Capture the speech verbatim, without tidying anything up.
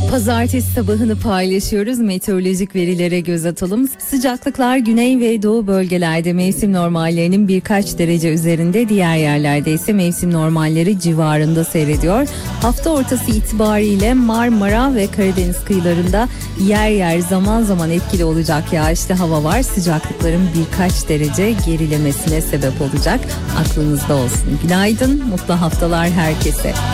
Pazartesi sabahını paylaşıyoruz. Meteorolojik verilere göz atalım. Sıcaklıklar güney ve doğu bölgelerde mevsim normallerinin birkaç derece üzerinde, diğer yerlerde ise mevsim normalleri civarında seyrediyor. Hafta ortası itibariyle Marmara ve Karadeniz kıyılarında yer yer zaman zaman etkili olacak yağışlı hava var. Sıcaklıkların birkaç derece gerilemesine sebep olacak. Aklınızda olsun. Günaydın, mutlu haftalar herkese.